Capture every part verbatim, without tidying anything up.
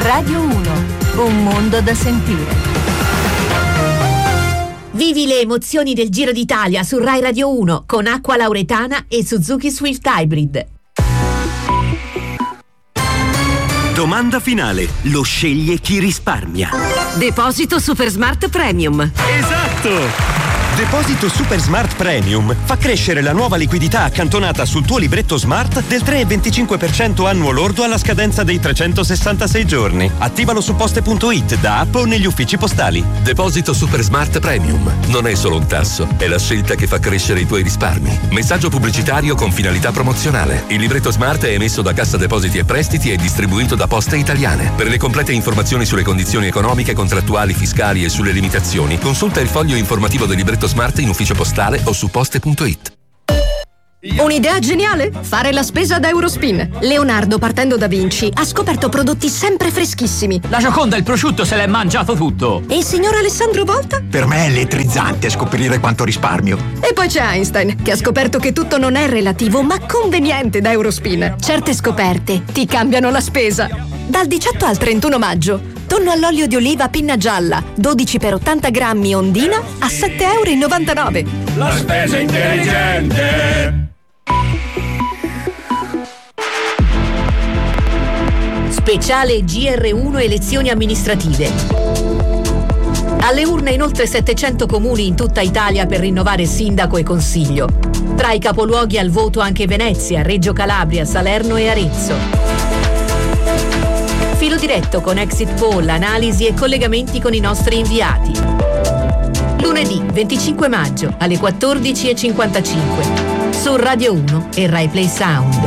Radio uno, un mondo da sentire. Vivi le emozioni del Giro d'Italia su Rai Radio uno con Acqua Lauretana e Suzuki Swift Hybrid. Domanda finale, lo sceglie chi risparmia. Deposito Super Smart Premium. Esatto! Deposito Super Smart Premium fa crescere la nuova liquidità accantonata sul tuo libretto Smart del tre virgola venticinque per cento annuo lordo alla scadenza dei trecentosessantasei giorni. Attivalo su poste punto it, da app o negli uffici postali. Deposito Super Smart Premium non è solo un tasso, è la scelta che fa crescere i tuoi risparmi. Messaggio pubblicitario con finalità promozionale. Il libretto Smart è emesso da Cassa Depositi e Prestiti e distribuito da Poste Italiane. Per le complete informazioni sulle condizioni economiche, contrattuali, fiscali e sulle limitazioni, consulta il foglio informativo del libretto Smart in ufficio postale o su poste punto it. Un'idea geniale? Fare la spesa ad Eurospin. Leonardo, partendo da Vinci, ha scoperto prodotti sempre freschissimi. La Gioconda il prosciutto se l'è mangiato tutto. E il signor Alessandro Volta? Per me è elettrizzante scoprire quanto risparmio. E poi c'è Einstein, che ha scoperto che tutto non è relativo, ma conveniente da Eurospin. Certe scoperte ti cambiano la spesa. Dal diciotto al trentuno maggio. Tonno all'olio di oliva pinna gialla, dodici per ottanta grammi Ondina a sette e novantanove euro. La spesa intelligente. Speciale G R uno elezioni amministrative. Alle urne in oltre settecento comuni in tutta Italia per rinnovare sindaco e consiglio. Tra i capoluoghi al voto anche Venezia, Reggio Calabria, Salerno e Arezzo. Filo diretto con exit poll, analisi e collegamenti con i nostri inviati. Lunedì venticinque maggio alle quattordici e cinquantacinque su Radio uno e Rai Play Sound.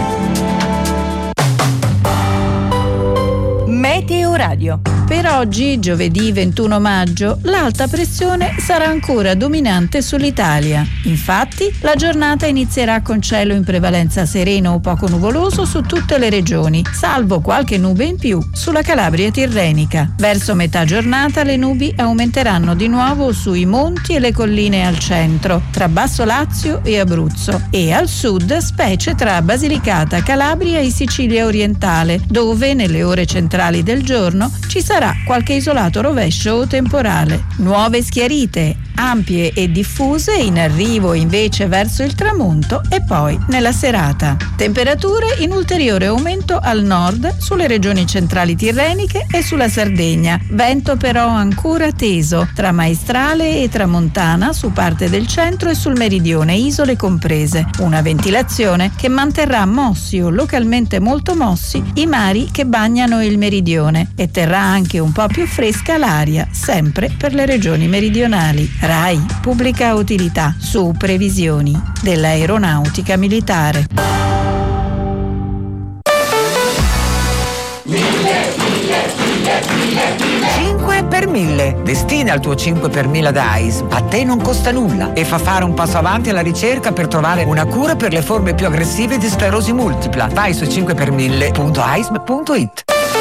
Meteo Radio. Per oggi, giovedì ventuno maggio, l'alta pressione sarà ancora dominante sull'Italia. Infatti, la giornata inizierà con cielo in prevalenza sereno o poco nuvoloso su tutte le regioni, salvo qualche nube in più sulla Calabria tirrenica. Verso metà giornata le nubi aumenteranno di nuovo sui monti e le colline al centro, tra Basso Lazio e Abruzzo, e al sud, specie tra Basilicata, Calabria e Sicilia orientale, dove nelle ore centrali del giorno ci sarà qualche isolato rovescio o temporale. Nuove schiarite, ampie e diffuse, in arrivo invece verso il tramonto e poi nella serata. Temperature in ulteriore aumento al nord, sulle regioni centrali tirreniche e sulla Sardegna. Vento però ancora teso, tra maestrale e tramontana su parte del centro e sul meridione, isole comprese. Una ventilazione che manterrà mossi o localmente molto mossi i mari che bagnano il meridione e terrà anche un po' più fresca l'aria, sempre per le regioni meridionali. Rai, pubblica utilità, su previsioni dell'aeronautica militare. cinque per mille. Destina il tuo cinque per mille ad A I S. A te non costa nulla e fa fare un passo avanti alla ricerca per trovare una cura per le forme più aggressive di sclerosi multipla. Vai su cinque per mille punto a i s m punto it.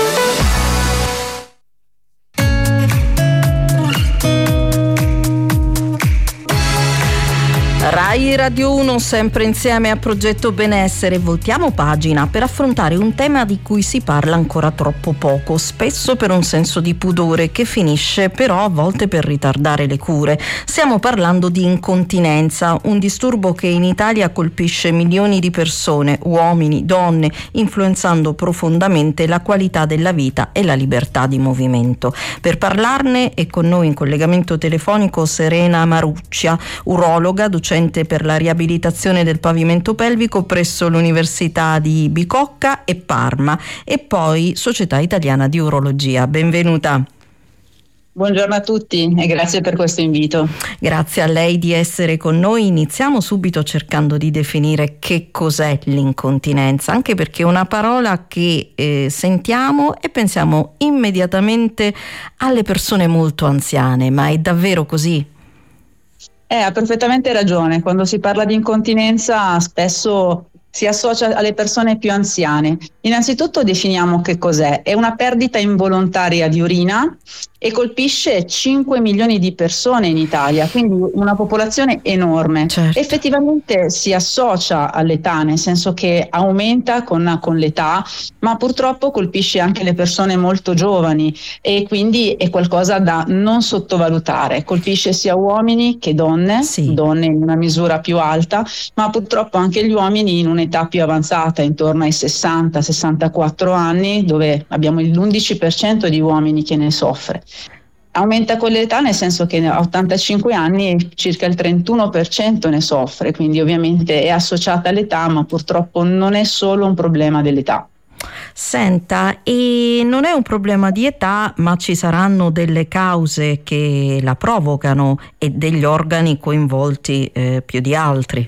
Rai Radio uno, sempre insieme a Progetto Benessere. Voltiamo pagina per affrontare un tema di cui si parla ancora troppo poco, spesso per un senso di pudore che finisce però a volte per ritardare le cure. Stiamo parlando di incontinenza, un disturbo che in Italia colpisce milioni di persone, uomini, donne, influenzando profondamente la qualità della vita e la libertà di movimento. Per parlarne è con noi in collegamento telefonico Serena Maruccia, urologa, docente per la riabilitazione del pavimento pelvico presso l'Università di Bicocca e Parma e poi Società Italiana di Urologia. Benvenuta. Buongiorno a tutti e grazie per questo invito. Grazie a lei di essere con noi. Iniziamo subito cercando di definire che cos'è l'incontinenza, anche perché è una parola che eh, sentiamo e pensiamo immediatamente alle persone molto anziane, ma è davvero così? Eh, ha perfettamente ragione. Quando si parla di incontinenza spesso si associa alle persone più anziane. Innanzitutto definiamo che cos'è. È una perdita involontaria di urina e colpisce cinque milioni di persone in Italia, quindi una popolazione enorme. Certo. Effettivamente si associa all'età, nel senso che aumenta con, con l'età, ma purtroppo colpisce anche le persone molto giovani e quindi è qualcosa da non sottovalutare. Colpisce sia uomini che donne, sì. donne in una misura più alta, ma purtroppo anche gli uomini in un'età più avanzata, intorno ai sessanta sessantaquattro anni, dove abbiamo l'undici per cento di uomini che ne soffre. Aumenta con l'età, nel senso che a ottantacinque anni circa il trentuno per cento ne soffre, quindi ovviamente è associata all'età, ma purtroppo non è solo un problema dell'età. Senta, e non è un problema di età, ma ci saranno delle cause che la provocano e degli organi coinvolti eh, più di altri.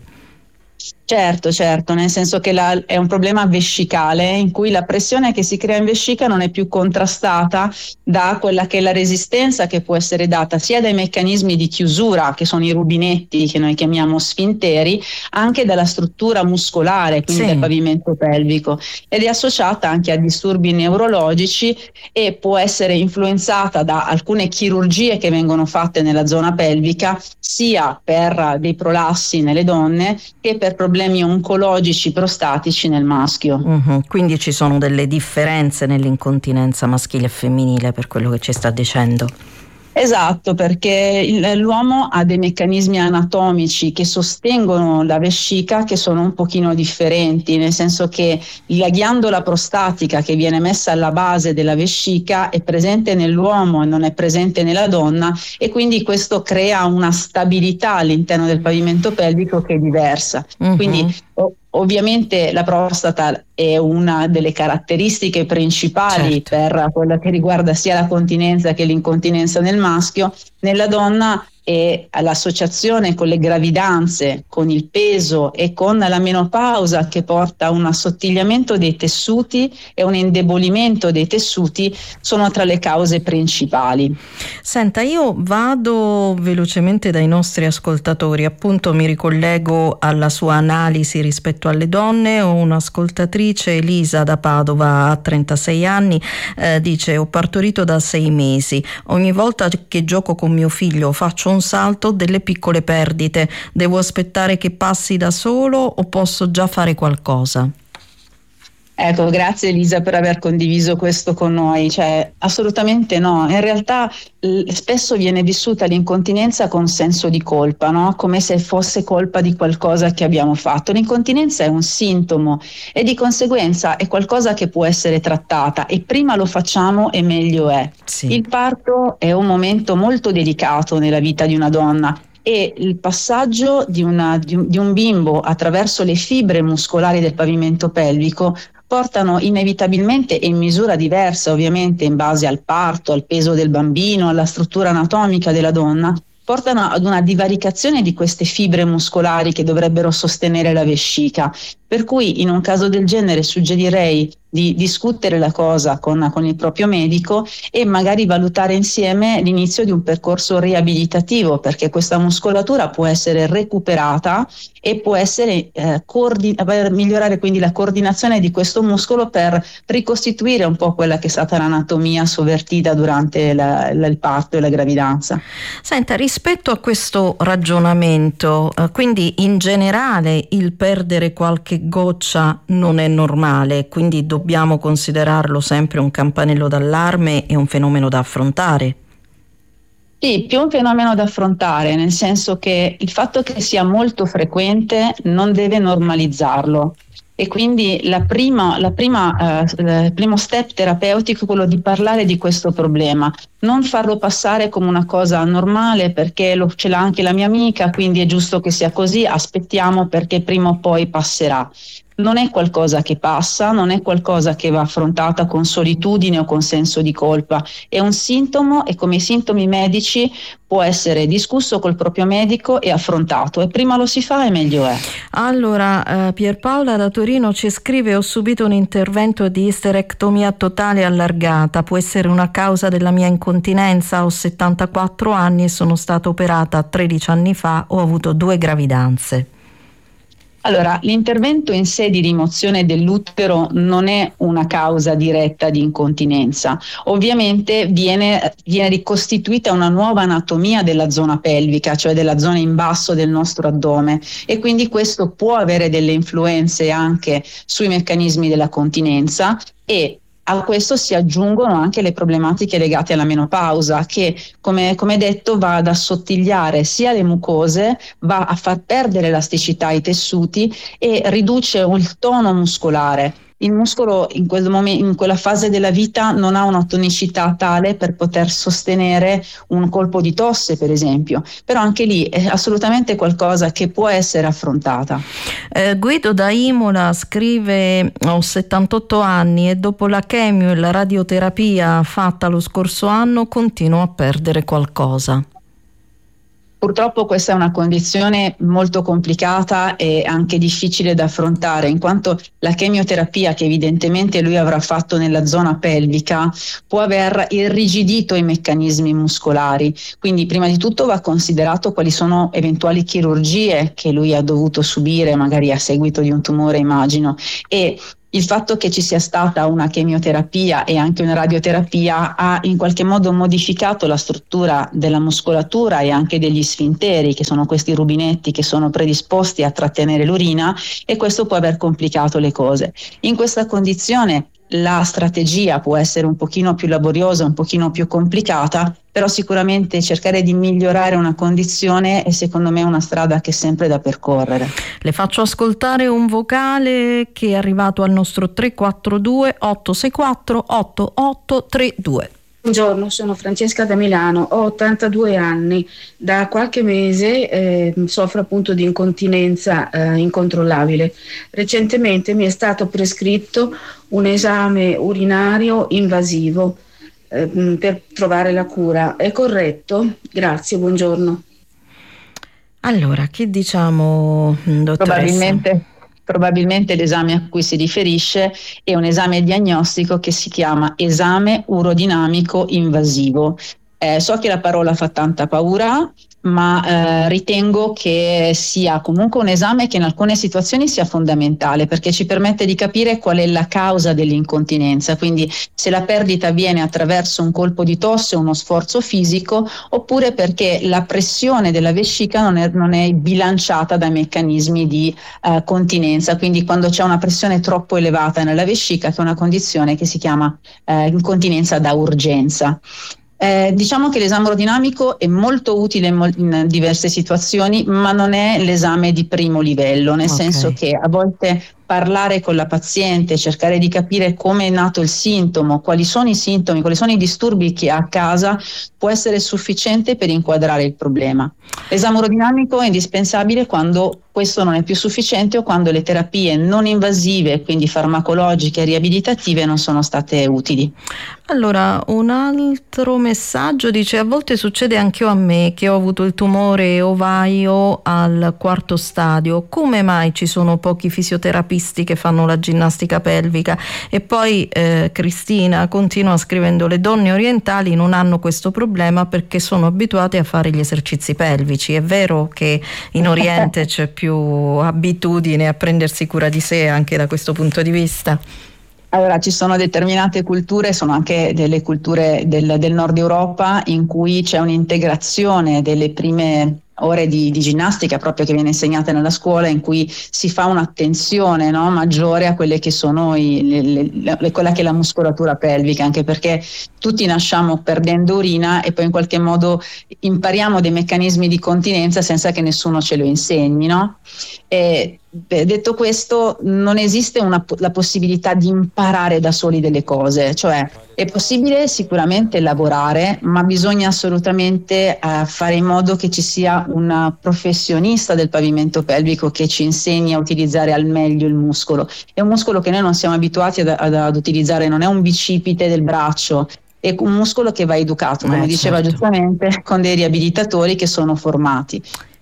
Certo, certo, nel senso che la, è un problema vescicale in cui la pressione che si crea in vescica non è più contrastata da quella che è la resistenza che può essere data sia dai meccanismi di chiusura, che sono i rubinetti che noi chiamiamo sfinteri, anche dalla struttura muscolare, quindi sì. dal pavimento pelvico, ed è associata anche a disturbi neurologici e può essere influenzata da alcune chirurgie che vengono fatte nella zona pelvica, sia per dei prolassi nelle donne che per problemi oncologici prostatici nel maschio. Uh-huh. Quindi ci sono delle differenze nell'incontinenza maschile e femminile, per quello che ci sta dicendo. Esatto, perché il, l'uomo ha dei meccanismi anatomici che sostengono la vescica che sono un pochino differenti, nel senso che la ghiandola prostatica che viene messa alla base della vescica è presente nell'uomo e non è presente nella donna, e quindi questo crea una stabilità all'interno del pavimento pelvico che è diversa. Uh-huh. Quindi o, ovviamente la prostata è una delle caratteristiche principali, certo, per quella che riguarda sia la continenza che l'incontinenza nel maschio. Nella donna è l'associazione con le gravidanze, con il peso e con la menopausa, che porta a un assottigliamento dei tessuti e un indebolimento dei tessuti, sono tra le cause principali. Senta, io vado velocemente dai nostri ascoltatori, appunto mi ricollego alla sua analisi rispetto alle donne. Ho un'ascoltatrice, Elisa da Padova, ha trentasei anni, eh, dice: ho partorito da sei mesi, ogni volta che gioco con mio figlio faccio un salto, delle piccole perdite, devo aspettare che passi da solo o posso già fare qualcosa? Ecco, grazie Elisa per aver condiviso questo con noi. Cioè, assolutamente no, in realtà l- spesso viene vissuta l'incontinenza con senso di colpa, no? Come se fosse colpa di qualcosa che abbiamo fatto. L'incontinenza è un sintomo e di conseguenza è qualcosa che può essere trattata, e prima lo facciamo e meglio è. Sì. Il parto è un momento molto delicato nella vita di una donna, e il passaggio di, una, di, un, di un bimbo attraverso le fibre muscolari del pavimento pelvico portano inevitabilmente, e in misura diversa ovviamente in base al parto, al peso del bambino, alla struttura anatomica della donna, portano ad una divaricazione di queste fibre muscolari che dovrebbero sostenere la vescica. Per cui in un caso del genere suggerirei di discutere la cosa con, con il proprio medico e magari valutare insieme l'inizio di un percorso riabilitativo, perché questa muscolatura può essere recuperata e può essere eh, coordin- per migliorare quindi la coordinazione di questo muscolo, per ricostituire un po' quella che è stata l'anatomia sovvertita durante la, la, il parto e la gravidanza. Senta, rispetto a questo ragionamento, eh, quindi in generale il perdere qualche goccia non è normale, quindi dobbiamo considerarlo sempre un campanello d'allarme e un fenomeno da affrontare? Sì, più un fenomeno da affrontare, nel senso che il fatto che sia molto frequente non deve normalizzarlo. E quindi la prima, la prima, eh, il primo step terapeutico è quello di parlare di questo problema, non farlo passare come una cosa normale perché lo, ce l'ha anche la mia amica, quindi è giusto che sia così, aspettiamo perché prima o poi passerà. Non è qualcosa che passa, non è qualcosa che va affrontata con solitudine o con senso di colpa, è un sintomo, e come i sintomi medici può essere discusso col proprio medico e affrontato, e prima lo si fa e meglio è. Allora, eh, Pierpaola da Torino ci scrive: ho subito un intervento di isterectomia totale allargata, può essere una causa della mia incontinenza, ho settantaquattro anni e sono stata operata tredici anni fa, ho avuto due gravidanze. Allora, l'intervento in sé di rimozione dell'utero non è una causa diretta di incontinenza. Ovviamente viene, viene ricostituita una nuova anatomia della zona pelvica, cioè della zona in basso del nostro addome, e quindi questo può avere delle influenze anche sui meccanismi della continenza, e a questo si aggiungono anche le problematiche legate alla menopausa, che come, come detto va ad assottigliare sia le mucose, va a far perdere elasticità ai tessuti e riduce il tono muscolare. Il muscolo in, quel momento, in quella fase della vita non ha una tonicità tale per poter sostenere un colpo di tosse, per esempio, però anche lì è assolutamente qualcosa che può essere affrontata. Eh, Guido da Imola scrive: ho settantotto anni e dopo la chemio e la radioterapia fatta lo scorso anno continuo a perdere qualcosa. Purtroppo questa è una condizione molto complicata e anche difficile da affrontare, in quanto la chemioterapia che evidentemente lui avrà fatto nella zona pelvica può aver irrigidito i meccanismi muscolari. Quindi prima di tutto va considerato quali sono eventuali chirurgie che lui ha dovuto subire, magari a seguito di un tumore, immagino, e il fatto che ci sia stata una chemioterapia e anche una radioterapia ha in qualche modo modificato la struttura della muscolatura e anche degli sfinteri, che sono questi rubinetti che sono predisposti a trattenere l'urina, e questo può aver complicato le cose. In questa condizione la strategia può essere un pochino più laboriosa, un pochino più complicata, però sicuramente cercare di migliorare una condizione è secondo me una strada che è sempre da percorrere. Le faccio ascoltare un vocale che è arrivato al nostro tre quattro due otto sei quattro otto otto tre due. Buongiorno, sono Francesca da Milano, ho ottantadue anni, da qualche mese eh, soffro appunto di incontinenza eh, incontrollabile. Recentemente mi è stato prescritto un esame urinario invasivo eh, per trovare la cura. È corretto? Grazie, buongiorno. Allora, che diciamo, dottoressa? Probabilmente... Probabilmente l'esame a cui si riferisce è un esame diagnostico che si chiama esame urodinamico invasivo. Eh, so che la parola fa tanta paura, ma eh, ritengo che sia comunque un esame che in alcune situazioni sia fondamentale, perché ci permette di capire qual è la causa dell'incontinenza, quindi se la perdita avviene attraverso un colpo di tosse o uno sforzo fisico, oppure perché la pressione della vescica non è, non è bilanciata dai meccanismi di eh, continenza, quindi quando c'è una pressione troppo elevata nella vescica, che è una condizione che si chiama eh, incontinenza da urgenza. Eh, diciamo che l'esame urodinamico è molto utile in, mol- in diverse situazioni, ma non è l'esame di primo livello, nel okay. senso che a volte parlare con la paziente, cercare di capire come è nato il sintomo, quali sono i sintomi, quali sono i disturbi che ha a casa, può essere sufficiente per inquadrare il problema. L'esame urodinamico è indispensabile quando questo non è più sufficiente o quando le terapie non invasive, quindi farmacologiche e riabilitative, non sono state utili. Allora, un altro messaggio dice: a volte succede anche a me che ho avuto il tumore ovaio al quarto stadio, come mai ci sono pochi fisioterapisti che fanno la ginnastica pelvica? E poi eh, Cristina continua scrivendo: le donne orientali non hanno questo problema perché sono abituate a fare gli esercizi pelvici. È vero che in Oriente c'è più abitudine a prendersi cura di sé anche da questo punto di vista? Allora, ci sono determinate culture, sono anche delle culture del, del nord Europa, in cui c'è un'integrazione delle prime ore di, di ginnastica proprio che viene insegnata nella scuola, in cui si fa un'attenzione, no, maggiore a quelle che sono i, le, le, le, quella che è la muscolatura pelvica, anche perché tutti nasciamo perdendo urina e poi in qualche modo impariamo dei meccanismi di continenza senza che nessuno ce lo insegni, no? E, beh, detto questo, non esiste una, la possibilità di imparare da soli delle cose, cioè è possibile sicuramente lavorare, ma bisogna assolutamente uh, fare in modo che ci sia un professionista del pavimento pelvico che ci insegni a utilizzare al meglio il muscolo. È un muscolo che noi non siamo abituati ad, ad, ad utilizzare, non è un bicipite del braccio, è un muscolo che va educato, come eh, diceva certo. giustamente, con dei riabilitatori che sono formati.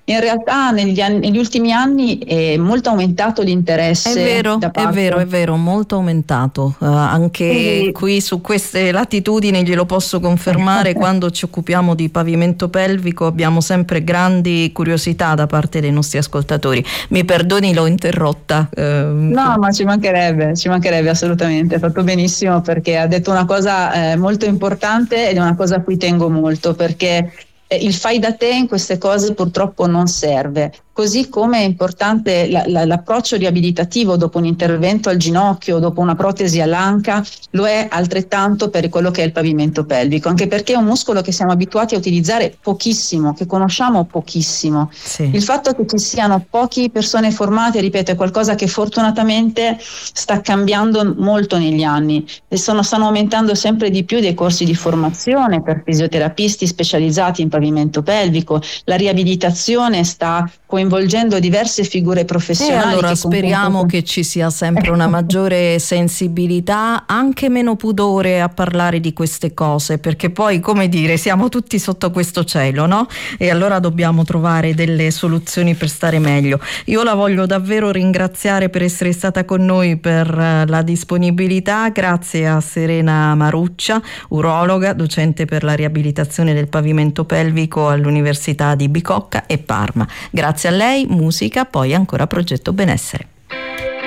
in realtà negli, anni, negli ultimi anni è molto aumentato l'interesse. È vero, da parte... è vero, è vero, molto aumentato. Uh, anche e... qui su queste latitudini glielo posso confermare, quando ci occupiamo di pavimento pelvico abbiamo sempre grandi curiosità da parte dei nostri ascoltatori. Mi perdoni, l'ho interrotta. Uh, no, ma ci mancherebbe, ci mancherebbe assolutamente, ha fatto benissimo, perché ha detto una cosa eh, molto importante ed è una cosa a cui tengo molto, perché il fai da te in queste cose purtroppo non serve, così come è importante la, la, l'approccio riabilitativo dopo un intervento al ginocchio, dopo una protesi all'anca, lo è altrettanto per quello che è il pavimento pelvico, anche perché è un muscolo che siamo abituati a utilizzare pochissimo, che conosciamo pochissimo. Sì. Il fatto che ci siano poche persone formate, ripeto, è qualcosa che fortunatamente sta cambiando molto negli anni e sono, stanno aumentando sempre di più dei corsi di formazione per fisioterapisti specializzati in pavimento pelvico, la riabilitazione sta coinvolgendo diverse figure professionali. E allora che speriamo comunque... che ci sia sempre una maggiore sensibilità, anche meno pudore a parlare di queste cose, perché poi, come dire, siamo tutti sotto questo cielo, no? E allora dobbiamo trovare delle soluzioni per stare meglio. Io la voglio davvero ringraziare per essere stata con noi, per la disponibilità. Grazie a Serena Maruccia, urologa, docente per la riabilitazione del pavimento pelvico all'Università di Bicocca e Parma. Grazie a lei, musica, poi ancora Progetto Benessere.